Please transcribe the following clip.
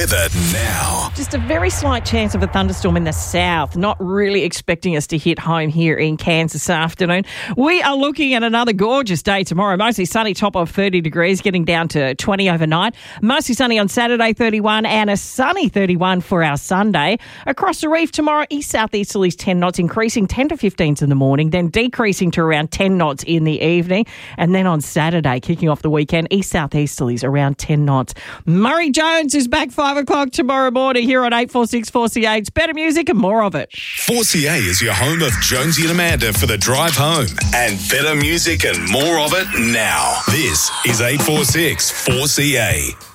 weather now. Just a very slight chance of a thunderstorm in the south. Not really expecting us to hit home here in Cairns this afternoon. We are looking at another gorgeous day tomorrow. Mostly sunny, top of 30 degrees, getting down to 20 overnight. Mostly sunny on Saturday, 31, and a sunny 31 for our Sunday. Across the reef tomorrow, east-southeasterlies 10 knots, increasing 10 to 15s in the morning, then decreasing to around 10 knots in the evening. And then on Saturday, kicking off the weekend, east-southeasterlies around 10 knots. Murray Jones is back 5 o'clock tomorrow morning here on 846 4CA. It's better music and more of it. 4CA is your home of Jonesy and Amanda for the drive home. And better music and more of it now. This is 846 4CA.